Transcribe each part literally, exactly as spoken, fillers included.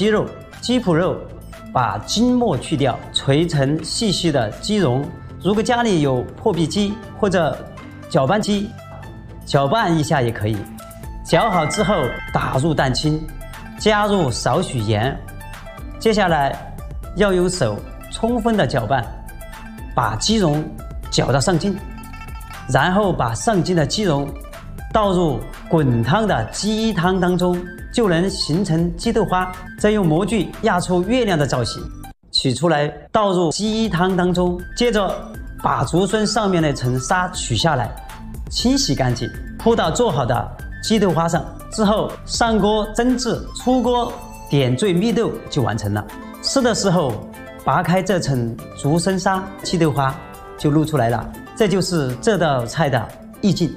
鸡肉、鸡脯肉，把筋膜去掉，捶成细细的鸡蓉。如果家里有破壁机或者搅拌机，搅拌一下也可以。搅好之后打入蛋清，加入少许盐。接下来要用手充分的搅拌，把鸡蓉搅到上劲，然后把上劲的鸡蓉倒入滚烫的鸡汤当中，就能形成鸡豆花。再用模具压出月亮的造型，取出来倒入鸡汤当中，接着把竹荪上面那层沙取下来，清洗干净，铺到做好的鸡豆花上。之后上锅蒸制，出锅点缀蜜豆就完成了。吃的时候拔开这层竹荪沙，鸡豆花就露出来了。这就是这道菜的意境。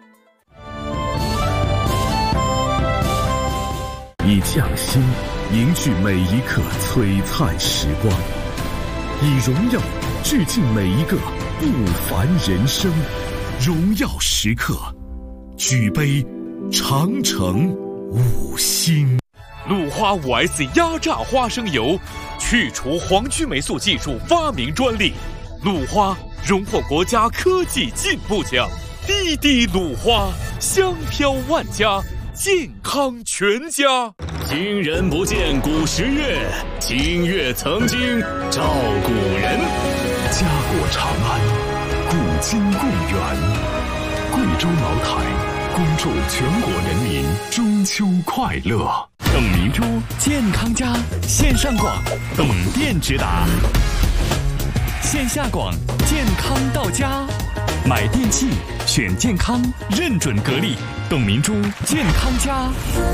以匠心凝聚每一刻璀璨时光，以荣耀致敬每一个不凡人生。荣耀时刻，举杯长城五星。 鲁花 五 S 压榨花生油，去除黄曲霉素技术发明专利。鲁花荣获国家科技进步奖。滴滴鲁花，香飘万家，健康全家。 今人不见古时月，今月曾经照古人。家国长安，古今共源。贵州茅台恭祝全国人民中秋快乐。董明珠健康家线上广，董店直达；线下广，健康到家。买电器选健康，认准格力，董明珠健康家。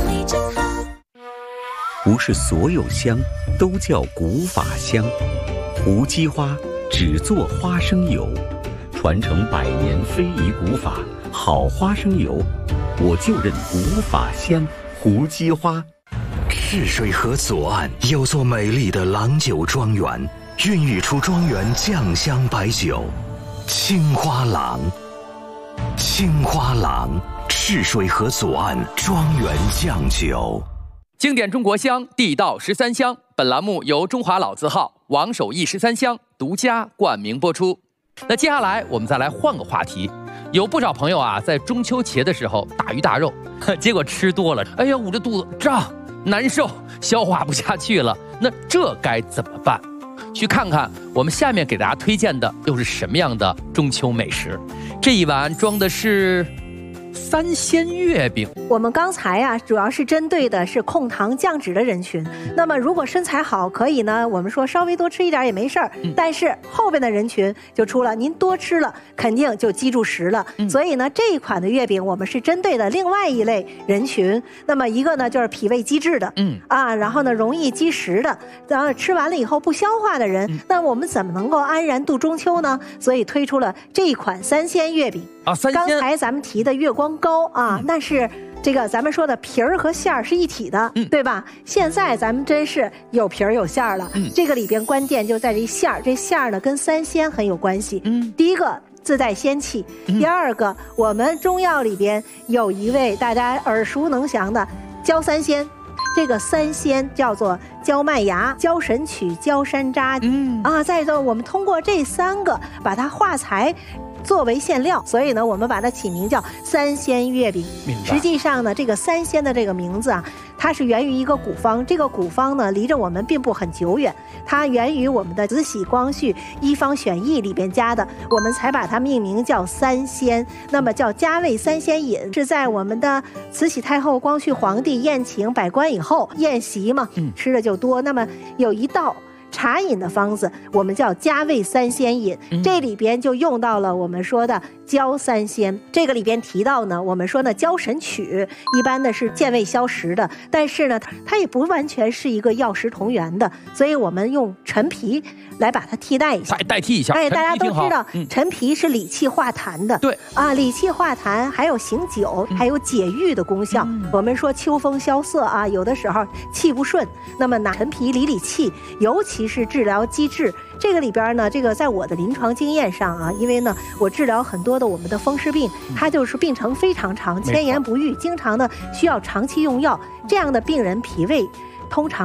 不是所有香都叫古法香，胡姬花只做花生油，传承百年非遗古法，好花生油，我就认古法香胡姬花。 赤水河左岸有座美丽的郎酒庄园，孕育出庄园酱香白酒青花郎。青花郎，赤水河左岸庄园酱酒。 经典中国香，地道十三香。本栏目由中华老字号王守义十三香独家冠名播出。那接下来我们再来换个话题。有不少朋友啊，在中秋节的时候大鱼大肉，结果吃多了，哎呀，捂着肚子胀、难受，消化不下去了。那这该怎么办？去看看我们下面给大家推荐的又是什么样的中秋美食。这一碗装的是三鲜月饼。 我们刚才啊，主要是针对的是控糖降脂的人群。那么如果身材好，可以呢，我们说稍微多吃一点也没事儿。嗯、但是后边的人群就出了，您多吃了，肯定就积住食了。嗯、所以呢，这一款的月饼我们是针对的另外一类人群。那么一个呢，就是脾胃积滞的，嗯啊，然后呢容易积食的，然后吃完了以后不消化的人，嗯、那我们怎么能够安然度中秋呢？所以推出了这一款三鲜月饼。啊，三鲜。刚才咱们提的月光糕啊，嗯、那是。这个咱们说的皮儿和馅儿是一体的，嗯、对吧？现在咱们真是有皮儿有馅儿了。嗯、这个里边关键就在这馅儿，这馅儿呢跟三鲜很有关系。嗯，第一个自带仙气，嗯、第二个我们中药里边有一味大家耳熟能详的焦三鲜。这个三鲜叫做焦麦芽、焦神曲、焦山楂。嗯啊，再说我们通过这三个把它化材。作为馅料，所以呢，我们把它起名叫三鲜月饼。实际上呢，这个三鲜的这个名字啊，它是源于一个古方。这个古方呢，离着我们并不很久远，它源于我们的《慈禧光绪医方选译》里边加的，我们才把它命名叫三鲜。那么叫加味三鲜饮，是在我们的慈禧太后、光绪皇帝宴请百官以后，宴席嘛，吃的就多。那么有一道。茶饮的方子我们叫加味三鲜饮，嗯、这里边就用到了我们说的焦三鲜。这个里边提到呢，我们说呢焦神曲一般的是健胃消食的，但是呢它也不完全是一个药食同源的，所以我们用陈皮来把它替代一下， 代替一下。 哎，大家都知道，嗯、陈皮是理气化痰的，对啊，理气化痰还有醒酒，嗯、还有解郁的功效。嗯、我们说秋风萧瑟啊，有的时候气不顺，那么拿陈皮理理气，尤其是治疗积滞。这个里边呢，这个在我的临床经验上啊，因为呢我治疗很多的我们的风湿病，它就是病程非常长，千言不愈，经常的需要长期用药，这样的病人脾胃通常